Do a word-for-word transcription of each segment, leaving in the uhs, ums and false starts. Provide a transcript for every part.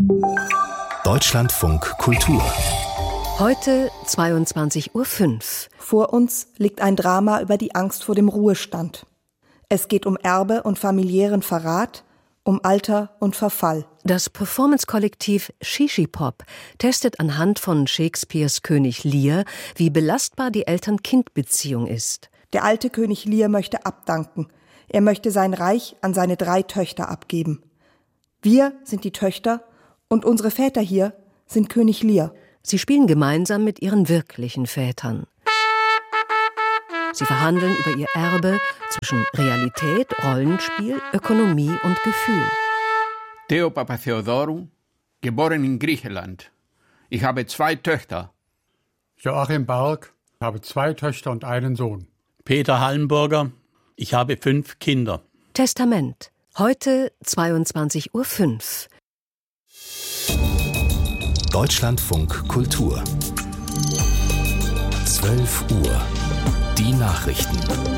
Deutschlandfunk Kultur. Heute zweiundzwanzig Uhr fünf. Vor uns liegt ein Drama über die Angst vor dem Ruhestand. Es geht um Erbe und familiären Verrat, um Alter und Verfall. Das Performance-Kollektiv Shishipop testet anhand von Shakespeares König Lear, wie belastbar die Eltern-Kind-Beziehung ist. Der alte König Lear möchte abdanken. Er möchte sein Reich an seine drei Töchter abgeben. Wir sind die Töchter und unsere Väter hier sind König Lear. Sie spielen gemeinsam mit ihren wirklichen Vätern. Sie verhandeln über ihr Erbe zwischen Realität, Rollenspiel, Ökonomie und Gefühl. Theo Papatheodorou, geboren in Griechenland. Ich habe zwei Töchter. Joachim Berg, ich habe zwei Töchter und einen Sohn. Peter Hallenburger, ich habe fünf Kinder. Testament. Heute zweiundzwanzig Uhr fünf. Deutschlandfunk Kultur. zwölf Uhr. Die Nachrichten.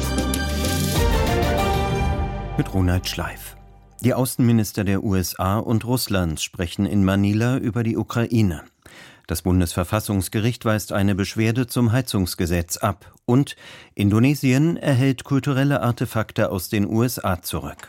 Mit Ronald Schleif. Die Außenminister der U S A und Russlands sprechen in Manila über die Ukraine. Das Bundesverfassungsgericht weist eine Beschwerde zum Heizungsgesetz ab. Und Indonesien erhält kulturelle Artefakte aus den U S A zurück.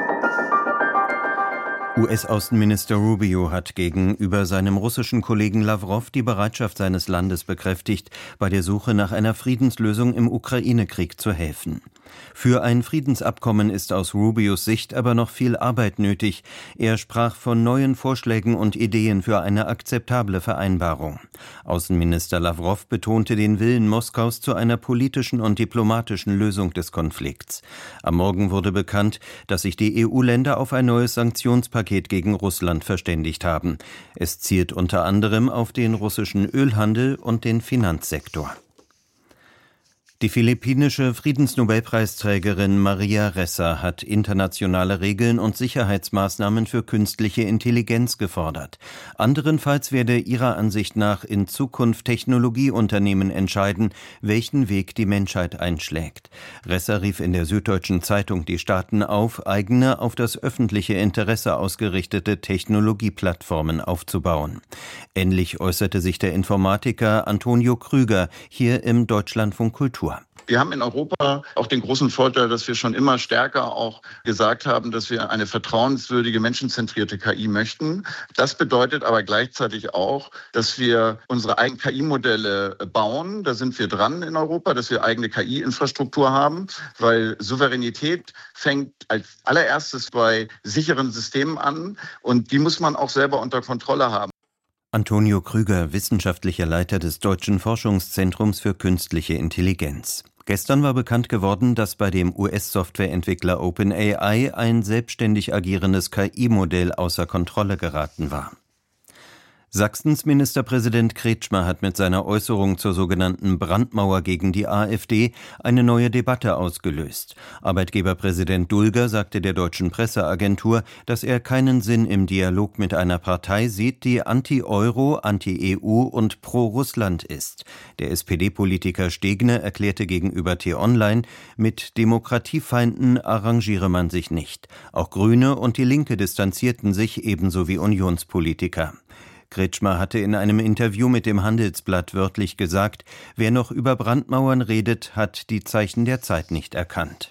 U S-Außenminister Rubio hat gegenüber seinem russischen Kollegen Lavrov die Bereitschaft seines Landes bekräftigt, bei der Suche nach einer Friedenslösung im Ukraine-Krieg zu helfen. Für ein Friedensabkommen ist aus Rubios Sicht aber noch viel Arbeit nötig. Er sprach von neuen Vorschlägen und Ideen für eine akzeptable Vereinbarung. Außenminister Lavrov betonte den Willen Moskaus zu einer politischen und diplomatischen Lösung des Konflikts. Am Morgen wurde bekannt, dass sich die E U-Länder auf ein neues Sanktionspaket gegen Russland verständigt haben. Es zielt unter anderem auf den russischen Ölhandel und den Finanzsektor. Die philippinische Friedensnobelpreisträgerin Maria Ressa hat internationale Regeln und Sicherheitsmaßnahmen für künstliche Intelligenz gefordert. Anderenfalls werde ihrer Ansicht nach in Zukunft Technologieunternehmen entscheiden, welchen Weg die Menschheit einschlägt. Ressa rief in der Süddeutschen Zeitung die Staaten auf, eigene, auf das öffentliche Interesse ausgerichtete Technologieplattformen aufzubauen. Ähnlich äußerte sich der Informatiker Antonio Krüger hier im Deutschlandfunk Kultur. Wir haben in Europa auch den großen Vorteil, dass wir schon immer stärker auch gesagt haben, dass wir eine vertrauenswürdige, menschenzentrierte K I möchten. Das bedeutet aber gleichzeitig auch, dass wir unsere eigenen K I-Modelle bauen. Da sind wir dran in Europa, dass wir eigene K I-Infrastruktur haben, weil Souveränität fängt als allererstes bei sicheren Systemen an und die muss man auch selber unter Kontrolle haben. Antonio Krüger, wissenschaftlicher Leiter des Deutschen Forschungszentrums für künstliche Intelligenz. Gestern war bekannt geworden, dass bei dem U S-Softwareentwickler OpenAI ein selbstständig agierendes K I-Modell außer Kontrolle geraten war. Sachsens Ministerpräsident Kretschmer hat mit seiner Äußerung zur sogenannten Brandmauer gegen die AfD eine neue Debatte ausgelöst. Arbeitgeberpräsident Dulger sagte der deutschen Presseagentur, dass er keinen Sinn im Dialog mit einer Partei sieht, die anti-Euro, anti-E U und pro-Russland ist. Der S P D-Politiker Stegner erklärte gegenüber T-Online, mit Demokratiefeinden arrangiere man sich nicht. Auch Grüne und die Linke distanzierten sich, ebenso wie Unionspolitiker. Kretschmer hatte in einem Interview mit dem Handelsblatt wörtlich gesagt, wer noch über Brandmauern redet, hat die Zeichen der Zeit nicht erkannt.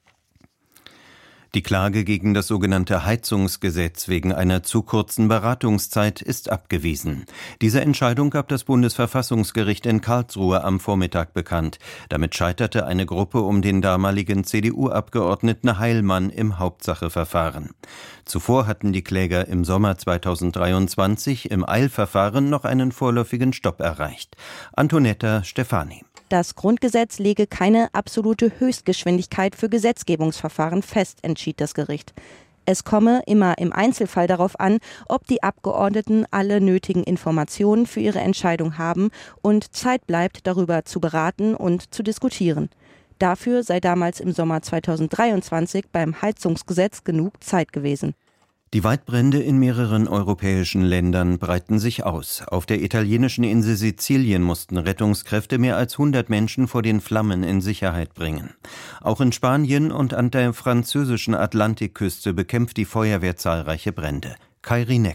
Die Klage gegen das sogenannte Heizungsgesetz wegen einer zu kurzen Beratungszeit ist abgewiesen. Diese Entscheidung gab das Bundesverfassungsgericht in Karlsruhe am Vormittag bekannt. Damit scheiterte eine Gruppe um den damaligen C D U-Abgeordneten Heilmann im Hauptsacheverfahren. Zuvor hatten die Kläger im Sommer zweitausenddreiundzwanzig im Eilverfahren noch einen vorläufigen Stopp erreicht. Antonetta Stefani. Das Grundgesetz lege keine absolute Höchstgeschwindigkeit für Gesetzgebungsverfahren fest, entschied das Gericht. Es komme immer im Einzelfall darauf an, ob die Abgeordneten alle nötigen Informationen für ihre Entscheidung haben und Zeit bleibt, darüber zu beraten und zu diskutieren. Dafür sei damals im Sommer zweitausenddreiundzwanzig beim Heizungsgesetz genug Zeit gewesen. Die Waldbrände in mehreren europäischen Ländern breiten sich aus. Auf der italienischen Insel Sizilien mussten Rettungskräfte mehr als hundert Menschen vor den Flammen in Sicherheit bringen. Auch in Spanien und an der französischen Atlantikküste bekämpft die Feuerwehr zahlreiche Brände. Kairi Necker.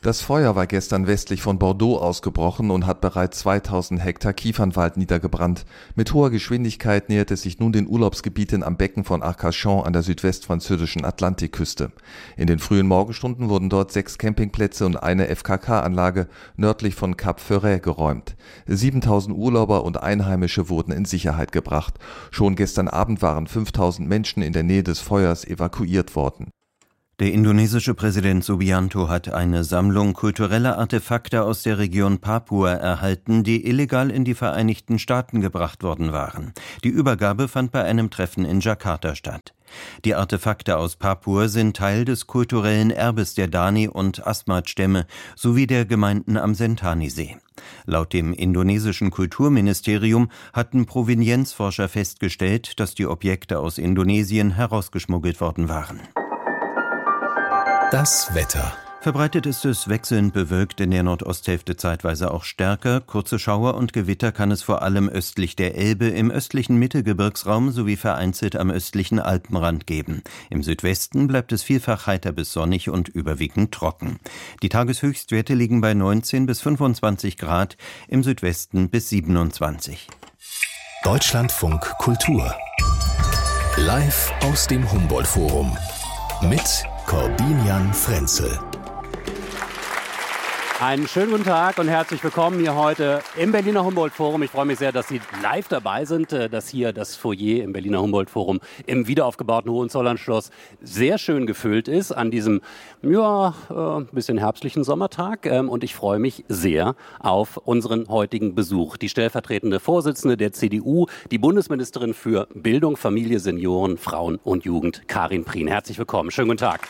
Das Feuer war gestern westlich von Bordeaux ausgebrochen und hat bereits zweitausend Hektar Kiefernwald niedergebrannt. Mit hoher Geschwindigkeit nähert es sich nun den Urlaubsgebieten am Becken von Arcachon an der südwestfranzösischen Atlantikküste. In den frühen Morgenstunden wurden dort sechs Campingplätze und eine F K K-Anlage nördlich von Cap Ferret geräumt. siebentausend Urlauber und Einheimische wurden in Sicherheit gebracht. Schon gestern Abend waren fünftausend Menschen in der Nähe des Feuers evakuiert worden. Der indonesische Präsident Subianto hat eine Sammlung kultureller Artefakte aus der Region Papua erhalten, die illegal in die Vereinigten Staaten gebracht worden waren. Die Übergabe fand bei einem Treffen in Jakarta statt. Die Artefakte aus Papua sind Teil des kulturellen Erbes der Dani- und Asmat-Stämme sowie der Gemeinden am Sentani-See. Laut dem indonesischen Kulturministerium hatten Provenienzforscher festgestellt, dass die Objekte aus Indonesien herausgeschmuggelt worden waren. Das Wetter. Verbreitet ist es wechselnd bewölkt, in der Nordosthälfte zeitweise auch stärker. Kurze Schauer und Gewitter kann es vor allem östlich der Elbe, im östlichen Mittelgebirgsraum sowie vereinzelt am östlichen Alpenrand geben. Im Südwesten bleibt es vielfach heiter bis sonnig und überwiegend trocken. Die Tageshöchstwerte liegen bei neunzehn bis fünfundzwanzig Grad, im Südwesten bis siebenundzwanzig. Deutschlandfunk Kultur. Live aus dem Humboldt-Forum. Mit Corbinian Frenzel. Einen schönen guten Tag und herzlich willkommen hier heute im Berliner Humboldt-Forum. Ich freue mich sehr, dass Sie live dabei sind, dass hier das Foyer im Berliner Humboldt-Forum im wiederaufgebauten Hohenzollernschloss sehr schön gefüllt ist an diesem, ja, ein bisschen herbstlichen Sommertag. Und ich freue mich sehr auf unseren heutigen Besuch. Die stellvertretende Vorsitzende der C D U, die Bundesministerin für Bildung, Familie, Senioren, Frauen und Jugend, Karin Prien. Herzlich willkommen. Schönen guten Tag.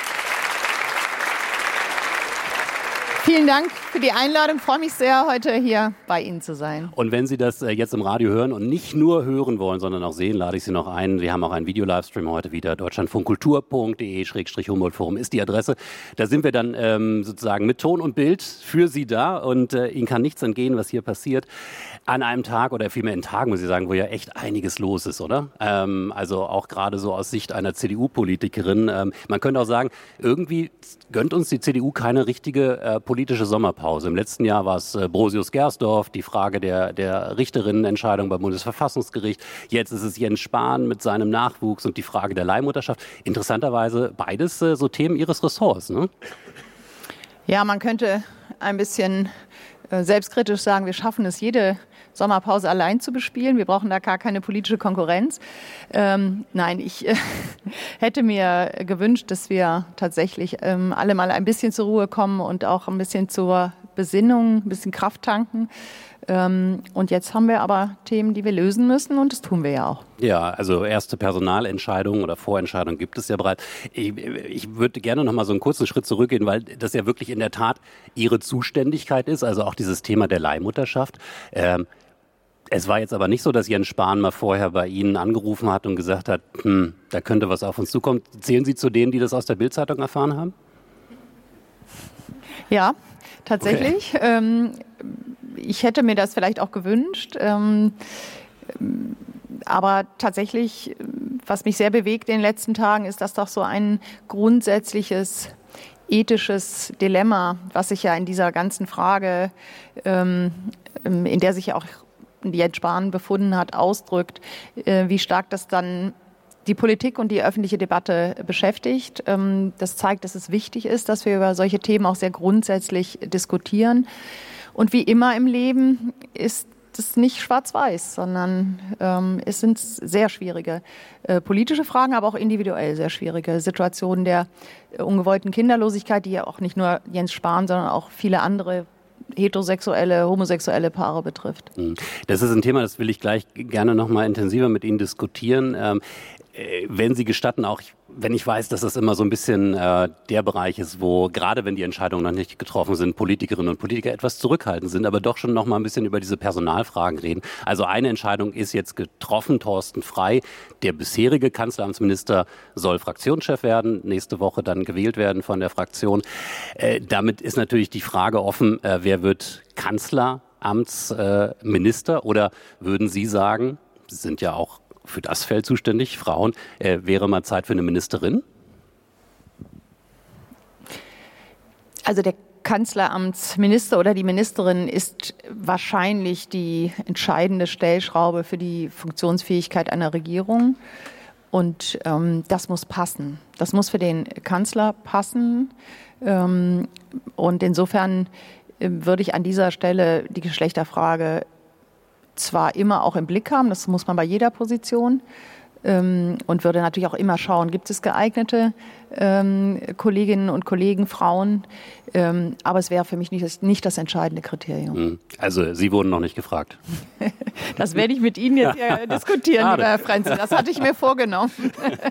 Vielen Dank für die Einladung. Ich freue mich sehr, heute hier bei Ihnen zu sein. Und wenn Sie das jetzt im Radio hören und nicht nur hören wollen, sondern auch sehen, lade ich Sie noch ein. Wir haben auch einen Video-Livestream heute wieder. deutschlandfunkkultur punkt de Schrägstrich Humboldt-Forum ist die Adresse. Da sind wir dann ähm, sozusagen mit Ton und Bild für Sie da. Und äh, Ihnen kann nichts entgehen, was hier passiert. An einem Tag oder vielmehr in Tagen, muss ich sagen, wo ja echt einiges los ist, oder? Ähm, also auch gerade so aus Sicht einer C D U-Politikerin. Ähm, man könnte auch sagen, irgendwie gönnt uns die C D U keine richtige äh, politische Sommerpause. Im letzten Jahr war es äh, Brosius-Gersdorf, die Frage der, der Richterinnenentscheidung beim Bundesverfassungsgericht. Jetzt ist es Jens Spahn mit seinem Nachwuchs und die Frage der Leihmutterschaft. Interessanterweise beides äh, so Themen Ihres Ressorts, ne? Ja, man könnte ein bisschen äh, selbstkritisch sagen, wir schaffen es, jede Sommerpause allein zu bespielen. Wir brauchen da gar keine politische Konkurrenz. Ähm, nein, ich äh, hätte mir gewünscht, dass wir tatsächlich ähm, alle mal ein bisschen zur Ruhe kommen und auch ein bisschen zur Besinnung, ein bisschen Kraft tanken. Ähm, und jetzt haben wir aber Themen, die wir lösen müssen, und das tun wir ja auch. Ja, also erste Personalentscheidungen oder Vorentscheidungen gibt es ja bereits. Ich, ich würde gerne noch mal so einen kurzen Schritt zurückgehen, weil das ja wirklich in der Tat Ihre Zuständigkeit ist, also auch dieses Thema der Leihmutterschaft. Ähm, Es war jetzt aber nicht so, dass Jens Spahn mal vorher bei Ihnen angerufen hat und gesagt hat, hm, da könnte was auf uns zukommen. Zählen Sie zu denen, die das aus der Bild-Zeitung erfahren haben? Ja, tatsächlich. Okay. Ähm, ich hätte mir das vielleicht auch gewünscht. Ähm, aber tatsächlich, was mich sehr bewegt in den letzten Tagen, ist das doch so ein grundsätzliches ethisches Dilemma, was sich ja in dieser ganzen Frage, ähm, in der sich ja auch Jens Spahn befunden hat, ausdrückt, äh, wie stark das dann die Politik und die öffentliche Debatte beschäftigt. Ähm, das zeigt, dass es wichtig ist, dass wir über solche Themen auch sehr grundsätzlich diskutieren. Und wie immer im Leben ist es nicht schwarz-weiß, sondern ähm, es sind sehr schwierige äh, politische Fragen, aber auch individuell sehr schwierige Situationen der äh, ungewollten Kinderlosigkeit, die ja auch nicht nur Jens Spahn, sondern auch viele andere heterosexuelle, homosexuelle Paare betrifft. Das ist ein Thema, das will ich gleich gerne noch mal intensiver mit Ihnen diskutieren. Ähm, wenn Sie gestatten, auch wenn ich weiß, dass das immer so ein bisschen äh, der Bereich ist, wo gerade wenn die Entscheidungen noch nicht getroffen sind, Politikerinnen und Politiker etwas zurückhaltend sind, aber doch schon noch mal ein bisschen über diese Personalfragen reden. Also eine Entscheidung ist jetzt getroffen, Thorsten Frey, der bisherige Kanzleramtsminister, soll Fraktionschef werden, nächste Woche dann gewählt werden von der Fraktion. Äh, damit ist natürlich die Frage offen, äh, wer wird Kanzleramtsminister, äh, oder würden Sie sagen, Sie sind ja auch für das Feld zuständig, Frauen, äh, wäre mal Zeit für eine Ministerin? Also der Kanzleramtsminister oder die Ministerin ist wahrscheinlich die entscheidende Stellschraube für die Funktionsfähigkeit einer Regierung. Und ähm, das muss passen. Das muss für den Kanzler passen. Ähm, und insofern äh, würde ich an dieser Stelle die Geschlechterfrage zwar immer auch im Blick haben, das muss man bei jeder Position, ähm, und würde natürlich auch immer schauen, gibt es geeignete ähm, Kolleginnen und Kollegen, Frauen, ähm, aber es wäre für mich nicht das, nicht das entscheidende Kriterium. Also Sie wurden noch nicht gefragt. Das werde ich mit Ihnen jetzt ja diskutieren, lieber Herr Frenzel, das hatte ich mir vorgenommen.